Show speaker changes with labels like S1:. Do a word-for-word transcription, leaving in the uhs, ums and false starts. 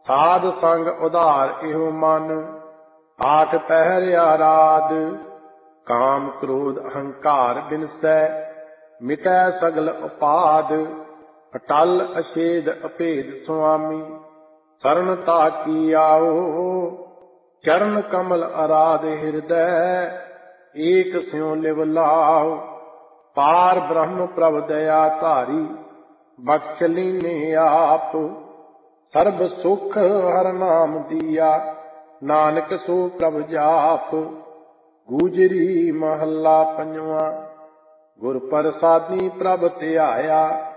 S1: ਸਾਧ ਸੰਗ ਉਧਾਰ ਇਹੋ ਮਨ, ਆਠ ਪਹਿਰ ਆਰਾਧ। ਕਾਮ ਕ੍ਰੋਧ ਅਹੰਕਾਰ ਬਿਨਸੈ, ਮਿਟੈ ਸਗਲ ਉਪਾਦ। ਅਟਲ ਅਛੇਦ ਅਭੇਦ ਸੁਆਮੀ, ਸਰਣ ਤਾਕੀ ਆਓ। ਚਰਨ ਕਮਲ ਅਰਾਧ ਹਿਰਦੈ, ਏਕ ਸਿਉ ਲਿਵ ਲਾਓ। ਪਾਰ ਬ੍ਰਹਮ ਪ੍ਰਭ ਦਇਆ ਧਾਰੀ, ਬਖਸ਼ ਲੀਨੇ ਆਪ। ਸਰਬ ਸੁਖ ਹਰਿ ਨਾਮ ਦੀਆ, ਨਾਨਕ ਸੋ ਪ੍ਰਭ ਜਾਪ। ਗੂਜਰੀ ਮਹੱਲਾ ਪੰਜਵਾਂ। ਗੁਰ ਪ੍ਰਸਾਦੀ ਪ੍ਰਭ ਧਿਆਇਆ,